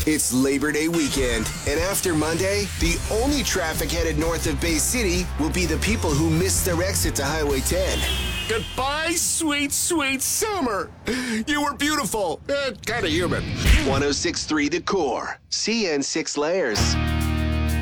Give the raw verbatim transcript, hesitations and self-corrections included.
It's Labor Day weekend, and after Monday, the only traffic headed north of Bay City will be the people who missed their exit to Highway ten. Goodbye, sweet, sweet summer. You were beautiful. Uh, kind of human. one oh six point three The Core. C N six Layers.